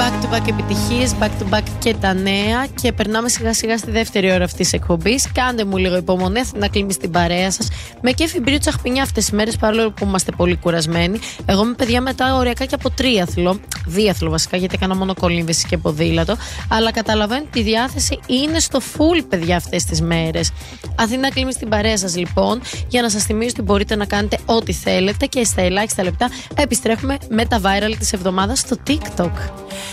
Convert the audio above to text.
Back to back επιτυχίες, back to back και τα νέα. Και περνάμε σιγά σιγά στη δεύτερη ώρα αυτής της εκπομπής. Κάντε μου λίγο υπομονή, να κλείνει στην παρέα σας. Με κέφι μπρίο τσαχπινιά αυτές τις μέρες, παρόλο που είμαστε πολύ κουρασμένοι. Εγώ με παιδιά μετά ωριακά και από διάθλο βασικά, γιατί έκανα μόνο κολύμβηση και ποδήλατο. Αλλά καταλαβαίνω ότι η διάθεση είναι στο full, παιδιά, αυτές τις μέρες. Αθήνα κλείνει στην παρέα σας λοιπόν, για να σας θυμίσω ότι μπορείτε να κάνετε ό,τι θέλετε και στα ελάχιστα λεπτά επιστρέφουμε με τα viral της εβδομάδας στο TikTok.